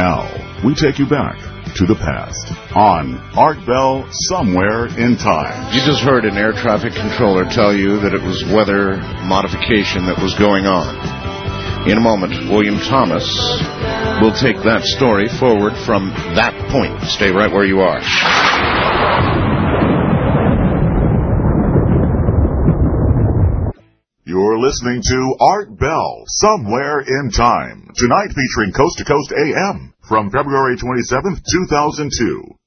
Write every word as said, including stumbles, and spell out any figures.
Now, we take you back to the past on Art Bell Somewhere in Time. You just heard an air traffic controller tell you that it was weather modification that was going on. In a moment, William Thomas will take that story forward from that point. Stay right where you are. You're listening to Art Bell Somewhere in Time. Tonight featuring Coast to Coast A M from February twenty-seventh, two thousand two.